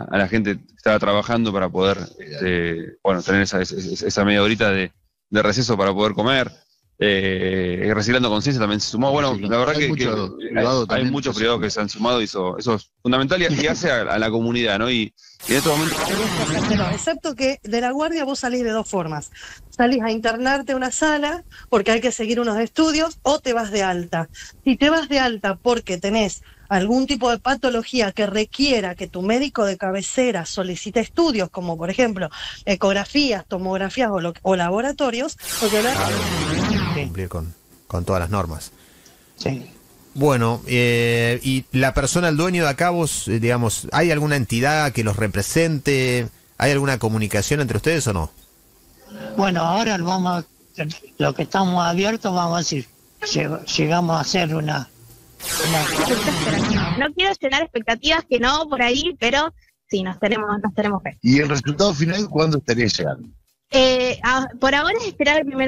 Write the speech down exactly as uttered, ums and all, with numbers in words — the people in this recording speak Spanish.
a la gente que estaba trabajando para poder, este, bueno, tener esa, esa, esa media horita de, de receso para poder comer. Eh, Reciclando Conciencia también se sumó. Bueno, la verdad que, que hay, hay muchos privados que se han sumado y eso, eso es fundamental y, y hace a, a la comunidad, ¿no? Y, y en estos momentos... Excepto que de la guardia vos salís de dos formas. Salís a internarte a una sala porque hay que seguir unos estudios o te vas de alta. Si te vas de alta porque tenés algún tipo de patología que requiera que tu médico de cabecera solicite estudios, como por ejemplo ecografías, tomografías o, lo, o laboratorios, porque la... cumplir con, con todas las normas. Sí. Bueno, eh, y la persona, el dueño de acá, vos, eh, digamos, ¿hay alguna entidad que los represente? ¿Hay alguna comunicación entre ustedes o no? Bueno, ahora vamos a, lo que estamos abiertos, vamos a decir, lleg, llegamos a hacer una... Una... No quiero llenar expectativas que no por ahí, pero sí, nos tenemos, nos tenemos fe. ¿Y el resultado final cuándo estaría llegando? Eh, a, por ahora es esperar el primer